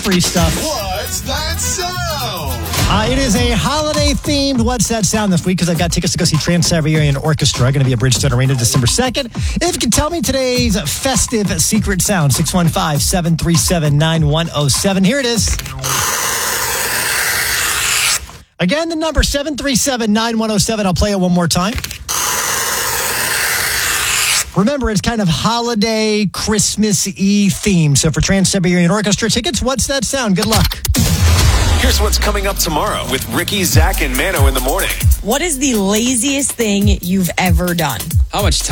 free stuff. What's that sound? It is a holiday-themed What's That Sound this week because I've got tickets to go see Trans-Siberian Orchestra. Going to be at Bridgestone Arena December 2nd. If you can tell me today's festive secret sound, 615-737-9107. Here it is. Again, the number 737-9107. I'll play it one more time. Remember, it's kind of holiday, Christmas-y theme. So for Trans-Siberian Orchestra tickets, What's That Sound? Good luck. Here's what's coming up tomorrow with Ricky, Zach, and Mano in the morning. What is the laziest thing you've ever done? How much time